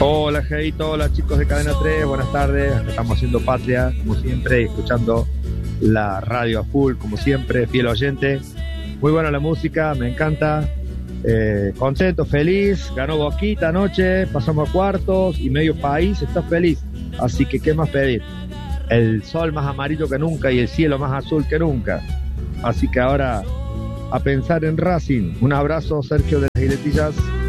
Hola, Geito, hola chicos de Cadena 3, buenas tardes. Estamos haciendo patria, como siempre, y escuchando la radio a full, como siempre, fiel oyente. Muy buena la música, me encanta. Contento, feliz. Ganó Boquita anoche, pasamos a cuartos y medio país está feliz. Así que, ¿qué más pedir? El sol más amarillo que nunca y el cielo más azul que nunca. Así que ahora a pensar en Racing. Un abrazo, Sergio de las Giletillas.